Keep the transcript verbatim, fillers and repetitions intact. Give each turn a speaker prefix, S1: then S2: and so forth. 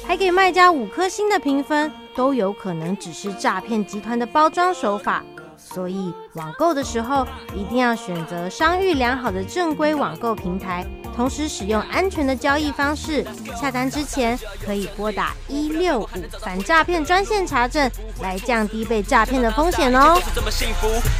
S1: 还给卖家五颗星的评分，都有可能只是诈骗集团的包装手法。所以网购的时候，一定要选择商誉良好的正规网购平台，同时使用安全的交易方式。下单之前可以拨打一六五反诈骗专线查证，来降低被诈骗的风险哦。